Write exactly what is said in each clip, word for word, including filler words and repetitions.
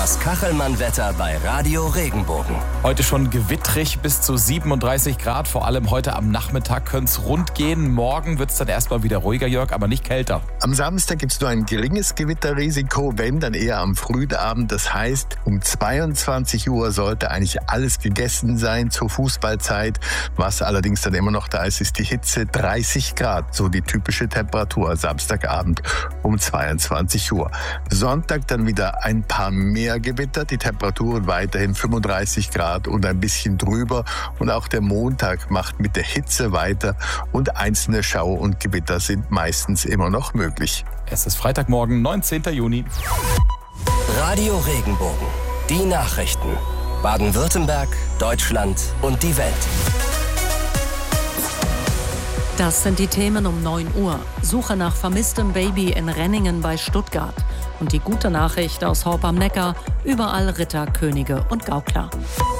Das Kachelmann-Wetter bei Radio Regenbogen. Heute schon gewittrig bis zu siebenunddreißig Grad. Vor allem heute am Nachmittag könnte es rund gehen. Morgen wird es dann erstmal wieder ruhiger, Jörg, aber nicht kälter. Am Samstag gibt es nur ein geringes Gewitterrisiko, wenn dann eher am frühen Abend. Das heißt, um zweiundzwanzig Uhr sollte eigentlich alles gegessen sein zur Fußballzeit. Was allerdings dann immer noch da ist, ist die Hitze. dreißig Grad, so die typische Temperatur Samstagabend um zweiundzwanzig Uhr. Sonntag dann wieder ein paar mehr Gewitter, die Temperaturen weiterhin fünfunddreißig Grad und ein bisschen drüber. Und auch der Montag macht mit der Hitze weiter und einzelne Schauer und Gewitter sind meistens immer noch möglich. Es ist Freitagmorgen, neunzehnten Juni. Radio Regenbogen. Die Nachrichten. Baden-Württemberg, Deutschland und die Welt. Das sind die Themen um neun Uhr. Suche nach vermisstem Baby in Renningen bei Stuttgart. Und die gute Nachricht aus Horb am Neckar: überall Ritter, Könige und Gaukler.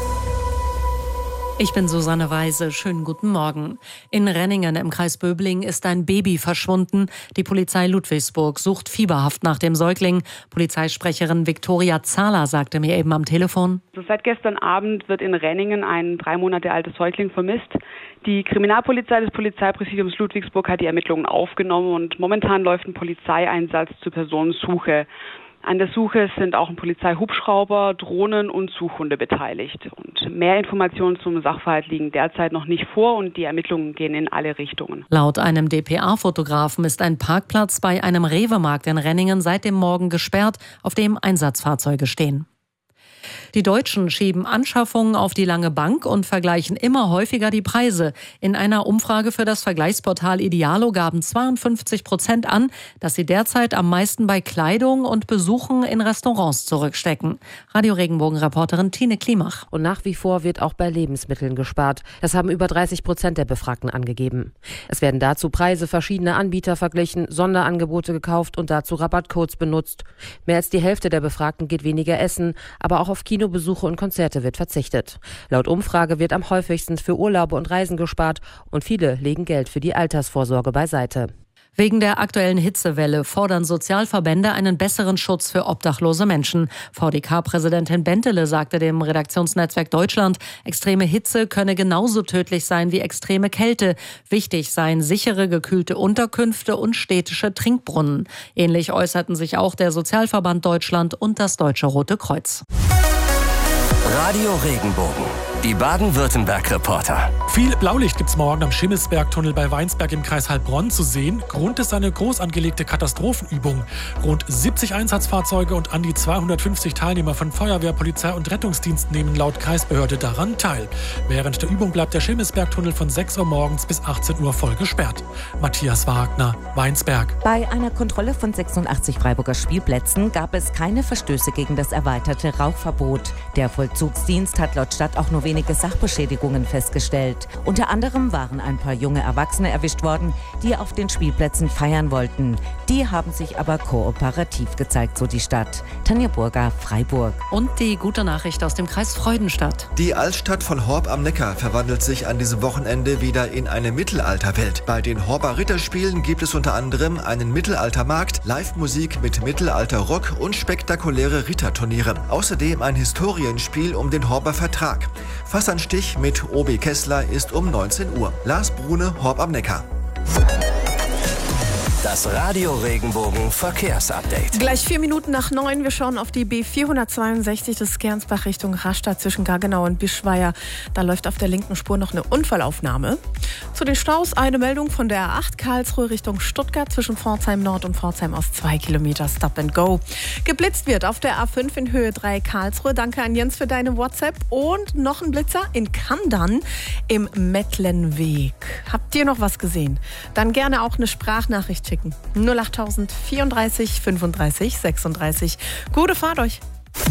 Ich bin Susanne Weise. Schönen guten Morgen. In Renningen im Kreis Böbling ist ein Baby verschwunden. Die Polizei Ludwigsburg sucht fieberhaft nach dem Säugling. Polizeisprecherin Viktoria Zahler sagte mir eben am Telefon: Also seit gestern Abend wird in Renningen ein drei Monate altes Säugling vermisst. Die Kriminalpolizei des Polizeipräsidiums Ludwigsburg hat die Ermittlungen aufgenommen und momentan läuft ein Polizeieinsatz zur Personensuche. An der Suche sind auch ein Polizeihubschrauber, Drohnen und Suchhunde beteiligt. Und mehr Informationen zum Sachverhalt liegen derzeit noch nicht vor und die Ermittlungen gehen in alle Richtungen. Laut einem D P A-Fotografen ist ein Parkplatz bei einem Rewe-Markt in Renningen seit dem Morgen gesperrt, auf dem Einsatzfahrzeuge stehen. Die Deutschen schieben Anschaffungen auf die lange Bank und vergleichen immer häufiger die Preise. In einer Umfrage für das Vergleichsportal Idealo gaben zweiundfünfzig Prozent an, dass sie derzeit am meisten bei Kleidung und Besuchen in Restaurants zurückstecken. Radio Regenbogen-Reporterin Tine Klimach. Und nach wie vor wird auch bei Lebensmitteln gespart. Das haben über dreißig Prozent der Befragten angegeben. Es werden dazu Preise verschiedener Anbieter verglichen, Sonderangebote gekauft und dazu Rabattcodes benutzt. Mehr als die Hälfte der Befragten geht weniger essen, aber auch auf Kinobesuche und Konzerte wird verzichtet. Laut Umfrage wird am häufigsten für Urlaube und Reisen gespart und viele legen Geld für die Altersvorsorge beiseite. Wegen der aktuellen Hitzewelle fordern Sozialverbände einen besseren Schutz für obdachlose Menschen. V D K-Präsidentin Bentele sagte dem Redaktionsnetzwerk Deutschland, extreme Hitze könne genauso tödlich sein wie extreme Kälte. Wichtig seien sichere, gekühlte Unterkünfte und städtische Trinkbrunnen. Ähnlich äußerten sich auch der Sozialverband Deutschland und das Deutsche Rote Kreuz. Radio Regenbogen. Die Baden-Württemberg-Reporter. Viel Blaulicht gibt's morgen am Schimmelsbergtunnel bei Weinsberg im Kreis Heilbronn zu sehen. Grund ist eine groß angelegte Katastrophenübung. Rund siebzig Einsatzfahrzeuge und an die zweihundertfünfzig Teilnehmer von Feuerwehr, Polizei und Rettungsdienst nehmen laut Kreisbehörde daran teil. Während der Übung bleibt der Schimmelsbergtunnel von sechs Uhr morgens bis achtzehn Uhr voll gesperrt. Matthias Wagner, Weinsberg. Bei einer Kontrolle von sechsundachtzig Freiburger Spielplätzen gab es keine Verstöße gegen das erweiterte Rauchverbot. Der Vollzugsdienst hat laut Stadt auch nur wenige Sachbeschädigungen festgestellt. Unter anderem waren ein paar junge Erwachsene erwischt worden, die auf den Spielplätzen feiern wollten. Die haben sich aber kooperativ gezeigt, so die Stadt. Tanja Burger, Freiburg. Und die gute Nachricht aus dem Kreis Freudenstadt. Die Altstadt von Horb am Neckar verwandelt sich an diesem Wochenende wieder in eine Mittelalterwelt. Bei den Horber Ritterspielen gibt es unter anderem einen Mittelaltermarkt, Live-Musik mit Mittelalter-Rock und spektakuläre Ritterturniere. Außerdem ein Historienspiel um den Horber Vertrag. Fassanstich mit Obi Kessler ist um neunzehn Uhr. Lars Brune, Horb am Neckar. Das Radio Regenbogen Verkehrsupdate. Gleich vier Minuten nach neun. Wir schauen auf die B vierhundertzweiundsechzig des Gernsbach Richtung Rastatt zwischen Gaggenau und Bischweier. Da läuft auf der linken Spur noch eine Unfallaufnahme. Zu den Staus eine Meldung von der A acht Karlsruhe Richtung Stuttgart zwischen Pforzheim Nord und Pforzheim Ost. Zwei Kilometer Stop and Go. Geblitzt wird auf der A fünf in Höhe drei Karlsruhe. Danke an Jens für deine WhatsApp. Und noch ein Blitzer in Kandern im Mettlenweg. Habt ihr noch was gesehen? Dann gerne auch eine Sprachnachricht schicken. null acht vierunddreißig fünfunddreißig sechsunddreißig. Gute Fahrt euch.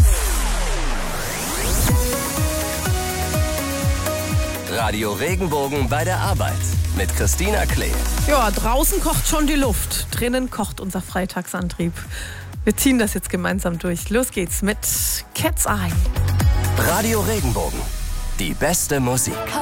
Radio Regenbogen bei der Arbeit mit Christina Klee. Ja, draußen kocht schon die Luft. Drinnen kocht unser Freitagsantrieb. Wir ziehen das jetzt gemeinsam durch. Los geht's mit Cat's Eye. Radio Regenbogen. Die beste Musik.